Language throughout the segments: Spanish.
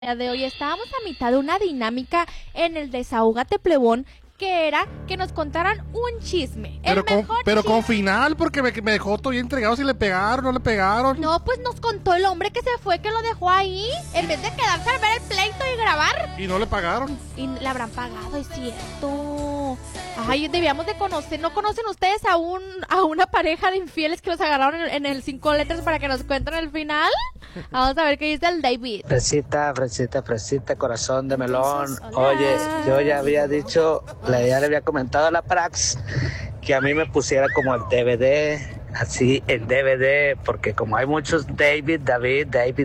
De hoy estábamos a mitad de una dinámica en el Desahógate Plebón, que era que nos contaran un chisme. Pero con final, porque me dejó todo bien entregado si le pegaron, no le pegaron. No, pues nos contó el hombre que se fue, que lo dejó ahí, en vez de quedarse a ver el pleito y grabar. Y no le pagaron. Y le habrán pagado, es cierto. Ay, debíamos de conocer. ¿No conocen ustedes a una pareja de infieles que los agarraron en el 5 letras para que nos cuenten el final? Vamos a ver qué dice el David. Fresita, corazón de melón. Hola. Oye, yo ya había dicho, ya le había comentado a la Prax que a mí me pusiera como el DVD, así el DVD, porque como hay muchos David. A mí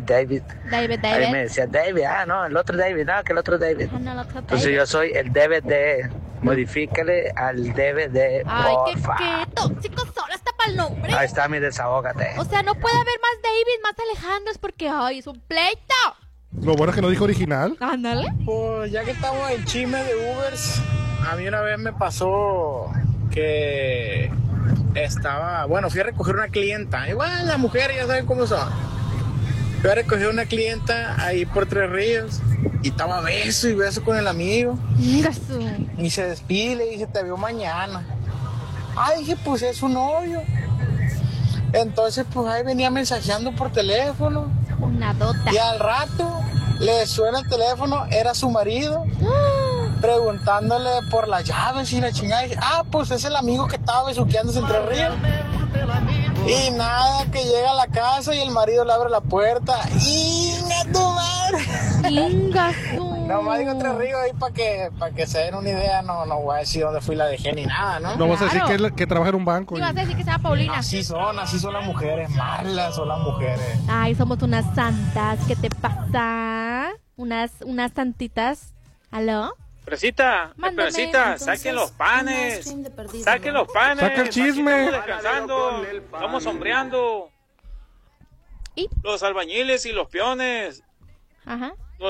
me decía David, no, el otro David, no, que el otro David. No, el otro Entonces David. yo soy el DVD. Modifícale al DVD, Ay, porfa. qué tóxico solo está para el nombre. Ahí está mi desahógate. O sea, no puede haber más David, más Alejandros, porque ay, es un pleito. Lo bueno es que no dijo original. Ándale. Pues ya que estamos en chisme de Ubers, a mí una vez me pasó que fui a recoger una clienta. Igual las mujeres ya saben cómo son. Fui a recoger una clienta ahí por Tres Ríos y estaba beso y beso con el amigo. Y se despide y le dice, te veo mañana. Dije, pues es su novio. Entonces, pues ahí venía mensajeando por teléfono. Una dota. Y al rato le suena el teléfono, era su marido, preguntándole por las llaves y la chingada. Y dije, pues es el amigo que estaba besuqueándose en Tres Ríos. Y nada, que llega a la casa y el marido le abre la puerta. ¡Inga tu madre! ¡Inga Nomás digo Tres Ríos ahí para que se den una idea. No voy a decir dónde fui, la dejé ni nada, ¿no? No vas a decir Claro. que trabaja en un banco. Y vas a decir que se llama Paulina. Así son las mujeres, malas son las mujeres. Ay, somos unas santas. ¿Qué te pasa? Unas santitas. ¿Aló? Fresita, Mándame, Fresita, entonces, saquen los panes. Saquen los panes. Saca el chisme. Aquí estamos descansando, estamos sombreando. ¿Y? Los albañiles y los peones. Ajá.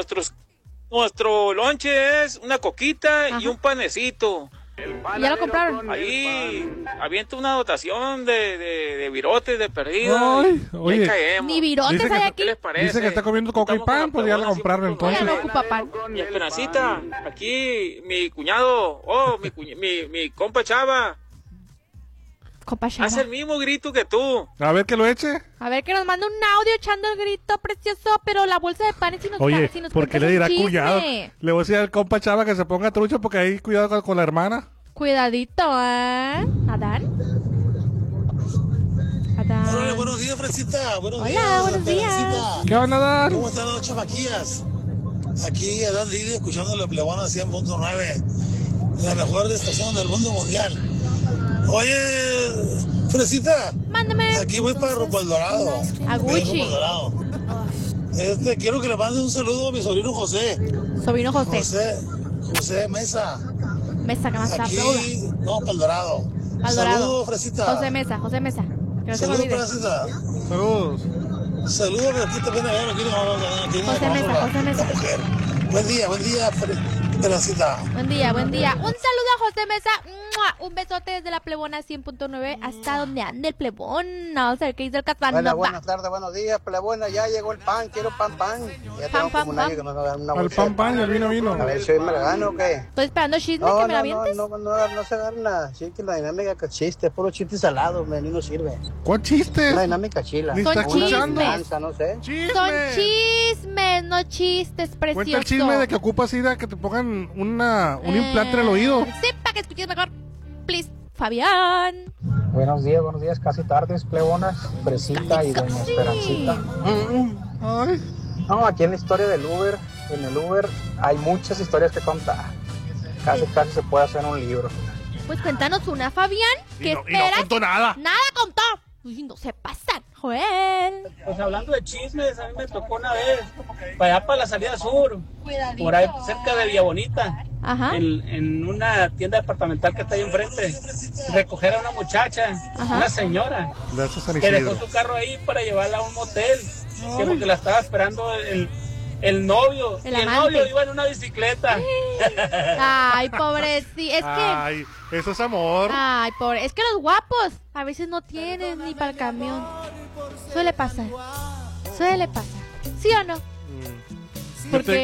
Nuestro lonche es una coquita y Ajá. un panecito. ¿Ya lo compraron? Ahí avienta una dotación de virotes de perdido. Ay, y oye. ahí caemos. Ni virotes Dice que- hay ¿Qué aquí. les parece? Dice que está comiendo coca y Estamos con pan, pues ya la plebona compraron 100.9. Ya entonces. no ocupa pan. Mi Esperancita, aquí mi cuñado, mi compa Chava, Copa Chava. hace el mismo grito que tú. A ver que lo eche. A ver, que nos manda un audio echando el grito precioso, pero la bolsa de panes si nos Oye, si nos ¿por qué cuentas le un dirá chisme. cuñado? Le voy a decir al compa Chava que se ponga trucho porque ahí cuidado con la hermana. Cuidadito, ¿eh? ¿Adán? Hola, buenos días, Fresita. Buenos Hola, días. buenos días. Teresita. ¿Qué van a dar? ¿Cómo están las chamaquillas? Aquí, Adán Lidia, escuchando la Plebona 100.9, la mejor estación del mundo mundial. Oye, Fresita, Mándame. aquí voy para Rumbo al Dorado. A Voy Gucci. Rumbo al Dorado. Quiero que le mande un saludo a mi sobrino José. Sobrino José. José Mesa. Mesa, que más te aplauda. Aquí, no, para el Dorado. Al Dorado. Saludos, Fresita. José Mesa. Que no se me Saludos, olvide. Fresita. Saludos. Saludos, que aquí también aquí José Mesa, José Mesa. la mujer. Buen día, Teresita. Buen día. Un saludo a José Mesa. ¡Mua! Un besote desde la Plebona 100.9 hasta donde ande el Plebón. Vamos a ver qué dice el Casanova. Hola, buenas tardes, buenos días, plebona, ya llegó el pan, quiero pan. Ya tengo Pan, como un pan, año que no me dan una Al bolsa de pan y el vino. A ver si hoy me la gano o qué. Estoy esperando chisme que me la avientes. No se agarra sí que la dinámica que chiste, puro chiste salado, ni no sirve. ¿Cuál chiste? Una dinámica chila. Ni Son está escuchando. chismes. No sé. ¡Chisme! Son chismes, no chistes, precioso. Cuenta el chisme de que ocupas ir a que te pongan un implante en el oído. Sí, para que escuches mejor. Please, Fabián. Buenos días, casi tardes, plebonas, Fresita y Doña Esperancita. Ay. No, aquí en la historia del Uber, en el Uber hay muchas historias que contar. Casi se puede hacer un libro. Pues cuéntanos una, Fabián. ¿Qué Y no esperas? contó nada. Nada contó. Uy, no se pasan, Joel. Pues hablando de chismes, a mí me tocó una vez, para allá para la salida sur, por ahí cerca de Villa Bonita, Ajá. en una tienda departamental que está ahí enfrente, recoger a una muchacha, Ajá. una señora, De esos San que dejó Isidro. su carro ahí para llevarla a un motel, que porque la estaba esperando el novio, El y el amante. novio iba en una bicicleta. Ay, pobrecito. Es que. Ay, eso es amor. Ay, pobre. Es que los guapos a veces no tienen ni para el camión. Suele pasar. ¿Sí o no? Porque